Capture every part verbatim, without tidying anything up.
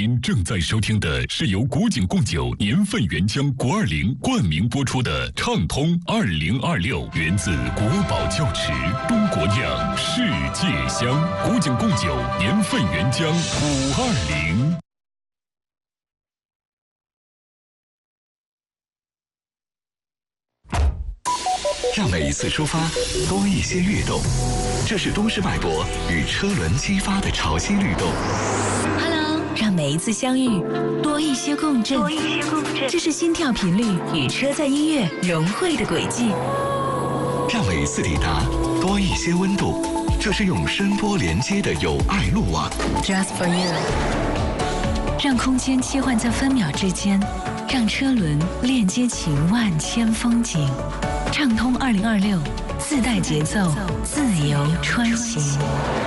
您正在收听的是由古井贡酒年份原浆国二零冠名播出的畅通二零二六，源自国宝窖池，中国酿，世界香。古井贡酒年份原浆五二零。 让每一次出发多一些跃动，这是都市脉搏与车轮激发的潮汐律动。 Hello， 让每一次相遇多一些共振，多一些共振，这是心跳频率与车载音乐融汇的轨迹。 让每一次抵达多一些温度，这是用声波连接的友爱路网。 Just for you， 让空间切换在分秒之间，让车轮链接起万千风景。畅通二零二六，自带节奏，自由穿行。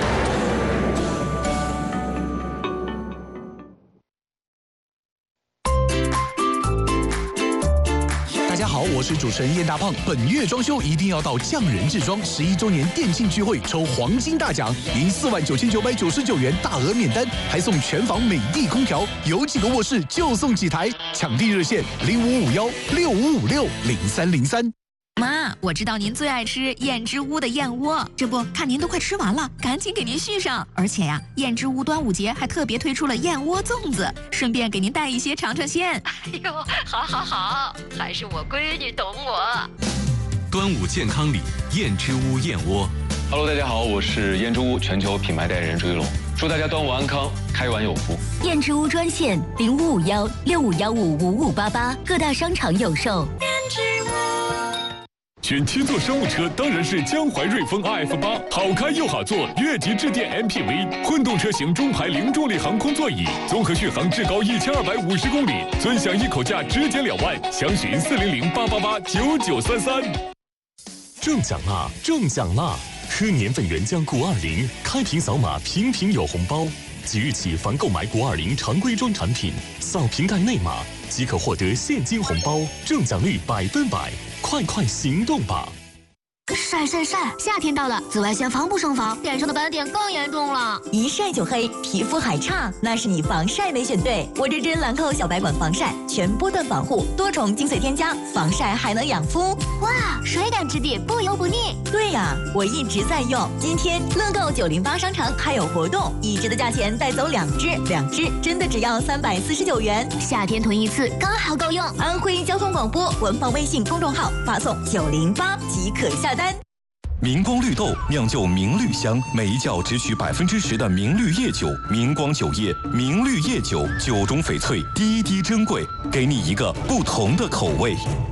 大家好，我是主持人燕大胖。本月装修一定要到匠人制装十一周年店庆聚会抽黄金大奖，赢四万九千九百九十九元大额免单，还送全房美的空调，有几个卧室就送几台。抢地热线零五五幺六五五六零三零三。 妈，我知道您最爱吃燕之屋的燕窝，这不看您都快吃完了，赶紧给您续上。而且呀，燕之屋端午节还特别推出了燕窝粽子，顺便给您带一些尝尝鲜。 哎呦，好好好，还是我闺女懂我。 端午健康礼，燕之屋燕窝。 Hello， 大家好，我是燕之屋全球品牌代言人朱一龙，祝大家端午安康，开碗有福。 燕之屋专线零五五幺六五幺五五五八八，各大商场有售。燕之屋。 选七座商务车当然是江淮瑞风 R F 八，好开又好坐，越级致电 M P V， 混动车型中排零重力航空座椅，综合续航至高一千二百五十公里，尊享一口价直减两万，详询四零零八八八九九三三。 中奖啦！中奖啦！喝年份原浆国二零，开瓶扫码，瓶瓶有红包。即日起，凡购买国二零常规装产品，扫瓶盖内码即可获得现金红包，中奖率百分百。快快行动吧！ 晒晒晒！夏天到了，紫外线防不胜防，脸上的斑点更严重了。 一晒就黑，皮肤还差，那是你防晒没选对。我这支兰蔻小白管防晒，全波段保护，多重精粹添加，防晒还能养肤。 哇，水感质地，不油不腻。 对呀、啊，我一直在用。今天乐购九零八商城还有活动，一支的价钱带走两支，两支真的只要三百四十九元。 夏天囤一次刚好够用。 安徽交通广播文保微信公众号发送九零八即可下单。 明光绿豆酿就明绿香，每一窖只取百分之十的明绿叶酒，明光酒业明绿叶酒，酒中翡翠，滴滴珍贵，给你一个不同的口味。